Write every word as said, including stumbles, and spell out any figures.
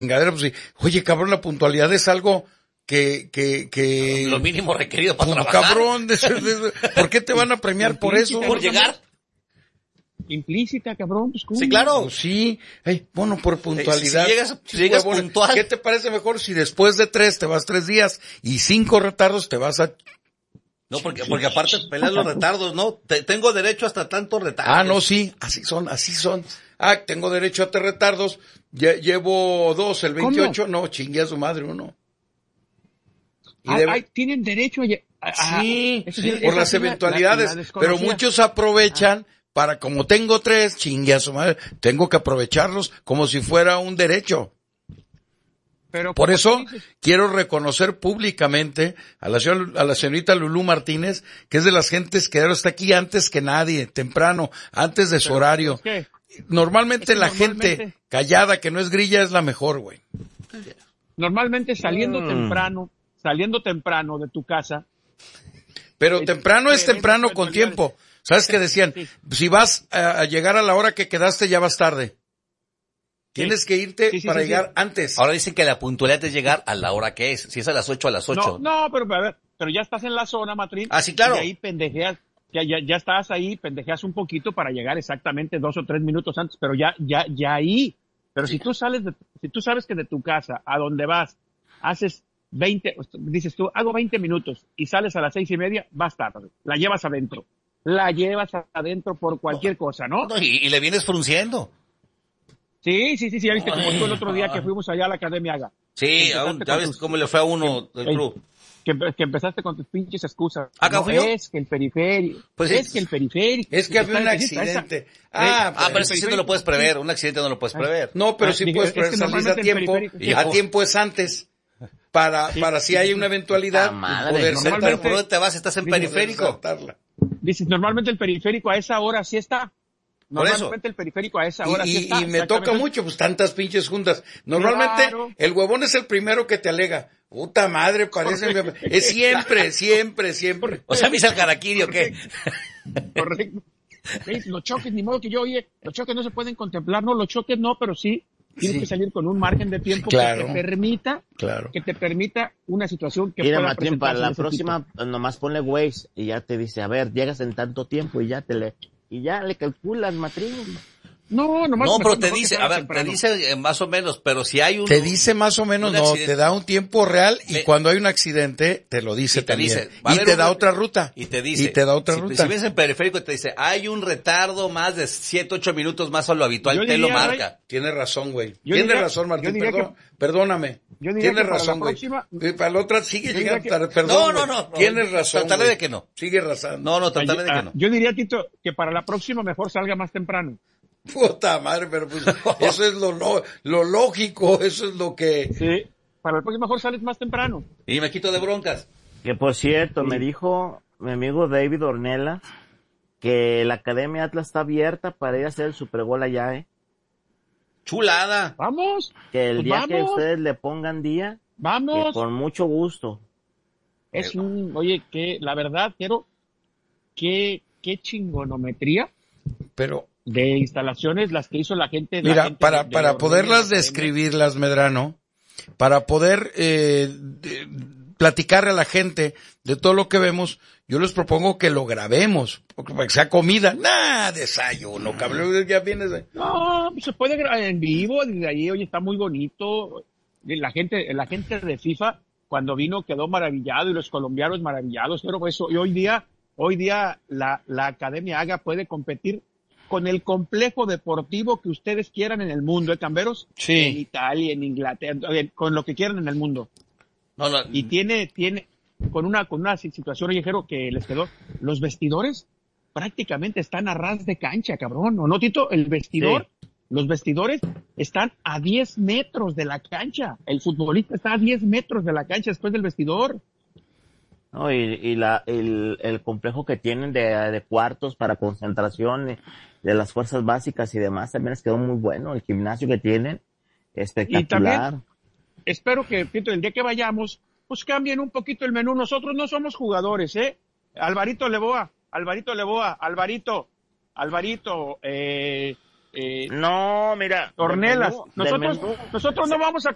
chingadera, pues sí. Oye, cabrón, la puntualidad es algo que, que, que... Lo mínimo requerido para pues, trabajar. Cabrón, de, de, de, ¿por qué te van a premiar por eso? Por llegar. Implícita, cabrón. Pues, sí, claro. Pues sí. Hey, bueno, por puntualidad. Eh, si llegas, si llegas huevón, puntual. ¿qué te parece mejor si después de tres te vas tres días y cinco retardos te vas a... No, porque, porque aparte peleas los retardos, ¿no? Te, tengo derecho hasta tantos retardos. Ah, no, sí, así son, así son. Ah, tengo derecho a tres retardos, Lle- llevo dos, el veintiocho, ¿cómo? No, chingue a su madre uno. Y ah, debe... ay, tienen derecho a... a sí, a, sí, por las eventualidades, la, la pero muchos aprovechan ah. para, como tengo tres, chingue a su madre, tengo que aprovecharlos como si fuera un derecho. Pero por eso quiero reconocer públicamente a la, a la señorita Lulú Martínez, que es de las gentes que está aquí antes que nadie, temprano, antes de su Pero, horario. ¿Es que, normalmente es que la normalmente, gente callada, que no es grilla, es la mejor, güey. Normalmente saliendo mm. temprano, saliendo temprano de tu casa. Pero temprano es temprano con tiempo. ¿Sabes qué decían? Sí. Si vas a, a llegar a la hora que quedaste, ya vas tarde. Tienes sí. que irte sí, sí, para sí, llegar sí. antes. Ahora dicen que la puntualidad es llegar a la hora que es. Si es a las ocho, a las ocho. No, no, pero a ver, pero ya estás en la zona, Matrín. Ah, sí, claro. Y ahí pendejeas, ya, ya, ya estás ahí, pendejeas un poquito para llegar exactamente dos o tres minutos antes, pero ya, ya, ya ahí. Pero sí. si tú sales de, si tú sabes que de tu casa a donde vas, haces veinte, dices tú, hago veinte minutos y sales a las seis y media, vas tarde. La llevas adentro. La llevas adentro por cualquier no, cosa, ¿no? no y, y le vienes frunciendo. Sí, sí, sí, sí, ya viste como tú el otro día que fuimos allá a la Academia Haga. Sí, aún, ya ves tus, cómo le fue a uno del club. Que, que empezaste con tus pinches excusas. ¿Acá no, fui yo? Es que el periférico, pues es sí. que el periférico. Es que había un accidente. Ah, ah, pero eso sí no lo puedes prever, un accidente no lo puedes prever. No, pero ah, sí digo, puedes prever, es que salir a tiempo, y a tiempo es antes. Para, sí, para si hay una eventualidad, madre, poder no, pero ¿por dónde te vas? ¿Estás en periférico? Dices, normalmente el periférico a esa hora sí está. Normalmente el periférico a esa hora y, sí está. Y me toca mucho, pues tantas pinches juntas. Normalmente claro. el huevón es el primero que te alega. Puta madre, parece. Correcto. Es siempre, siempre, siempre. O sea, ¿me hice el caraquiri o qué? Correcto. Los choques, ni modo que yo, oye, los choques no se pueden contemplar, no, los choques no, pero sí tienes sí. que salir con un margen de tiempo claro. que te permita, claro. que te permita una situación que Mira, pueda Matrín, para la próxima, tipo. nomás ponle Waze y ya te dice, a ver, llegas en tanto tiempo y ya te le, y ya le calculas, Matrín. No, nomás. No, pero te dice, a ver, temprano. te dice eh, más o menos, pero si hay un... Te dice más o menos, no, te da un tiempo real y Me, cuando hay un accidente te lo dice y te también. Dice, y te da un, otra ruta. Y te dice. Y te da otra si, ruta. Si ves en periférico te dice, hay un retardo más de siete, ocho minutos más a lo habitual, yo te diría, lo marca. Ray, tienes razón, güey. Tienes diría, razón, Martín, perdón, que, perdóname. Tienes razón, güey. Para la otra sigue llegando tarde, perdón. No, no, no. Tienes razón. Trataré de que no. Sigue razón. No, no, trataré de que no. Yo diría, Tito, que para la próxima mejor salga más temprano. Puta madre, pero pues eso es lo, lo, lo lógico, eso es lo que... Sí, para el próximo mejor sales más temprano. Y me quito de broncas. Que por cierto, sí. me dijo mi amigo David Ornella que la Academia Atlas está abierta para ir a hacer el Super Bowl allá, ¿eh? Chulada. Vamos. Que el pues día vamos. que ustedes le pongan día, vamos. Que con mucho gusto. Es un, oye, que la verdad, quiero, qué, qué chingonometría. Pero... de instalaciones las que hizo la gente. Mira, la gente para, de, de para poderlas de describirlas, Medrano, para poder eh, de, platicarle a la gente de todo lo que vemos, yo les propongo que lo grabemos, porque para que sea comida, nada, desayuno, cabrón, ya vienes de... No, se puede grabar en vivo, desde ahí, oye, está muy bonito, la gente, la gente de FIFA, cuando vino quedó maravillado, y los colombianos maravillados, pero eso, y hoy día, hoy día la, la Academia Haga puede competir con el complejo deportivo que ustedes quieran en el mundo, ¿eh, Camberos? Sí. En Italia, en Inglaterra, con lo que quieran en el mundo. No, no. Y tiene, tiene, con una, con una situación, oye, Jero, que les quedó, los vestidores prácticamente están a ras de cancha, cabrón, ¿o no, Tito? El vestidor, sí. Los vestidores están a diez metros de la cancha. El futbolista está a diez metros de la cancha después del vestidor. No, y, y la, el, el complejo que tienen de, de cuartos para concentración de las fuerzas básicas y demás también les quedó muy bueno. El gimnasio que tienen, espectacular. Y también espero que, Pito, el día que vayamos, pues cambien un poquito el menú. Nosotros no somos jugadores, ¿eh? Alvarito Leboa, Alvarito Leboa, Alvarito, Alvarito, eh, eh, no, mira. Ornelas. Nosotros, nosotros no vamos a